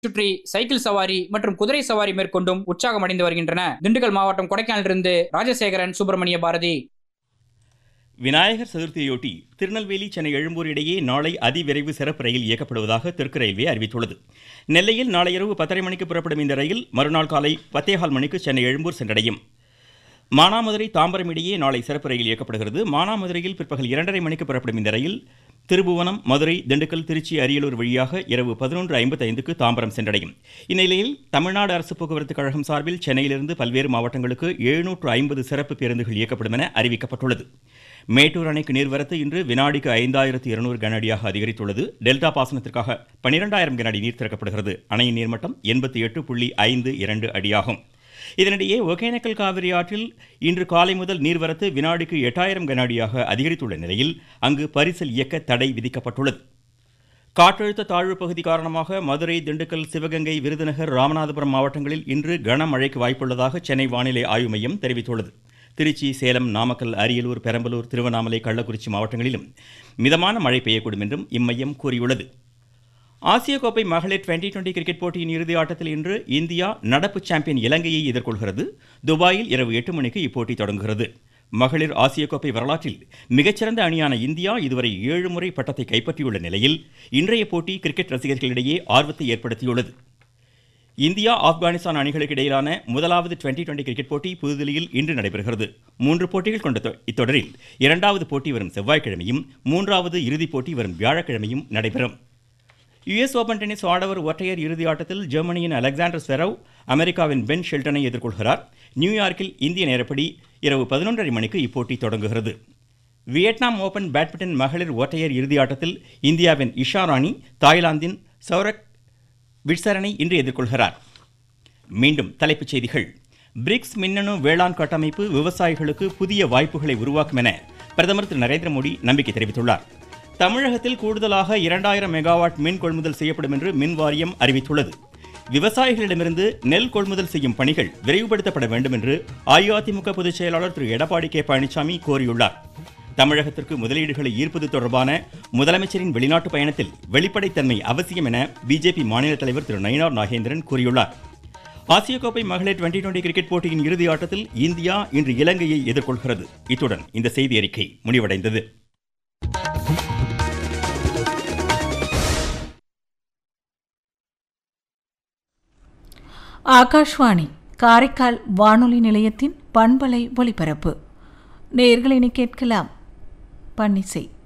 சுற்றி சைக்கிள் சவாரி மற்றும் குதிரை சவாரி மேற்கொண்டும் உற்சாகம் அடைந்து வருகின்றன. திண்டுக்கல் மாவட்டம் கொடைக்கானலிலிருந்து ராஜசேகரன், சுப்பிரமணிய பாரதி. விநாயகர் சதுர்த்தியையொட்டி திருநெல்வேலி, சென்னை எழும்பூர் இடையே நாளை அதிவிரைவு சிறப்பு ரயில் இயக்கப்படுவதாக தெற்கு ரயில்வே அறிவித்துள்ளது. நெல்லையில் நாளை இரவு 10:30 மணிக்கு புறப்படும் இந்த ரயில் மறுநாள் காலை 10:15 மணிக்கு சென்னை எழும்பூர் சென்றடையும். மானாமதுரை, தாம்பரம் இடையே நாளை சிறப்பு ரயில் இயக்கப்படுகிறது. மானாமதுரையில் பிற்பகல் 2:30 மணிக்கு புறப்படும் இந்த ரயில் திருபுவனம், மதுரை, திண்டுக்கல், திருச்சி, அரியலூர் வழியாக இரவு 11:55க்கு தாம்பரம் சென்றடையும். இந்நிலையில் தமிழ்நாடு அரசு போக்குவரத்து கழகம் சார்பில் சென்னையிலிருந்து பல்வேறு மாவட்டங்களுக்கு 750 சிறப்பு பேருந்துகள் இயக்கப்படும் என அறிவிக்கப்பட்டுள்ளது. மேட்டூர் அணைக்கு நீர்வரத்து இன்று வினாடிக்கு 5200 கன அடியாக அதிகரித்துள்ளது. டெல்டா பாசனத்திற்காக 12000 கன அடி நீர் திறக்கப்படுகிறது. அணையின் நீர்மட்டம் 88.52 அடியாகும். இதனிடையே ஒகேனக்கல் காவிரி ஆற்றில் இன்று காலை முதல் நீர்வரத்து வினாடிக்கு 8000 கன அடியாக அதிகரித்துள்ள நிலையில் அங்கு பரிசல் இயக்க தடை விதிக்கப்பட்டுள்ளது. காற்றழுத்த தாழ்வு பகுதி காரணமாக மதுரை, திண்டுக்கல், சிவகங்கை, விருதுநகர், ராமநாதபுரம் மாவட்டங்களில் இன்று கனமழைக்கு வாய்ப்புள்ளதாக சென்னை வானிலை ஆய்வு மையம் தெரிவித்துள்ளது. திருச்சி, சேலம், நாமக்கல், அரியலூர், பெரம்பலூர், திருவண்ணாமலை, கள்ளக்குறிச்சி மாவட்டங்களிலும் மிதமான மழை பெய்யக்கூடும் என்றும் இம்மையம் கூறியுள்ளது. ஆசிய கோப்பை மகளிர் 2020 கிரிக்கெட் போட்டியின் இறுதி ஆட்டத்தில் இன்று இந்தியா நடப்பு சாம்பியன் இலங்கையை எதிர்கொள்கிறது. துபாயில் இரவு 8 மணிக்கு இப்போட்டி தொடங்குகிறது. மகளிர் ஆசிய கோப்பை வரலாற்றில் மிகச்சிறந்த அணியான இந்தியா இதுவரை 7 முறை பட்டத்தை கைப்பற்றியுள்ள நிலையில் இன்றைய போட்டி கிரிக்கெட் ரசிகர்களிடையே ஆர்வத்தை ஏற்படுத்தியுள்ளது. இந்தியா, ஆப்கானிஸ்தான் அணிகளுக்கு இடையிலான முதலாவது 2020 கிரிக்கெட் போட்டி புதுதில்லியில் இன்று நடைபெறுகிறது. 3 போட்டிகள் கொண்ட இத்தொடரில் இரண்டாவது போட்டி வரும் செவ்வாய்க்கிழமையும், மூன்றாவது இறுதிப் போட்டி வரும் வியாழக்கிழமையும் நடைபெறும். US ஓபன் டென்னிஸ் ஆடவர் ஒற்றையர் இறுதி ஆட்டத்தில் ஜெர்மனியின் அலெக்சாண்டர் ஸ்வெரவ் அமெரிக்காவின் பென் ஷெல்டனை எதிர்கொள்கிறார். நியூயார்க்கில் இந்திய நேரப்படி இரவு 11:30 மணிக்கு இப்போட்டி தொடங்குகிறது. வியட்நாம் ஓபன் பேட்மிண்டன் மகளிர் ஒற்றையர் இறுதி ஆட்டத்தில் இந்தியாவின் இஷா ராணி தாய்லாந்தின் சௌரக் விட்சரனை இன்று எதிர்கொள்கிறார். மீண்டும் தலைப்புச் செய்திகள். பிரிக்ஸ் மின்னணு வேளாண் கட்டமைப்பு விவசாயிகளுக்கு புதிய வாய்ப்புகளை உருவாக்கும் என பிரதமர் திரு நரேந்திர மோடி நம்பிக்கை தெரிவித்துள்ளார். தமிழகத்தில் கூடுதலாக 2000 மெகாவாட் மின் கொள்முதல் செய்யப்படும் என்று மின் வாரியம் அறிவித்துள்ளது. விவசாயிகளிடமிருந்து நெல் கொள்முதல் செய்யும் பணிகள் விரைவுபடுத்தப்பட வேண்டும் என்று அஇஅதிமுக பொதுச் செயலாளர் திரு எடப்பாடி கே பழனிசாமி கோரியுள்ளார். தமிழகத்திற்கு முதலீடுகளை ஈர்ப்பது தொடர்பான முதலமைச்சரின் வெளிநாட்டு பயணத்தில் வெளிப்படைத்தன்மை அவசியம் என பிஜேபி மாநில தலைவர் திரு நயினார் நாகேந்திரன் கூறியுள்ளார். ஆசிய கோப்பை மகளிர் 2020 கிரிக்கெட் போட்டியின் இறுதி ஆட்டத்தில் இந்தியா இன்று இலங்கையை எதிர்கொள்கிறது. இத்துடன் இந்த செய்தி அறிக்கை முடிவடைந்தது. ஆகாஷ்வாணி காரைக்கால் வானொலி நிலையத்தின் பண்பலை ஒலிபரப்பு. நேயர்களை கேட்கலாம். பன்னிசை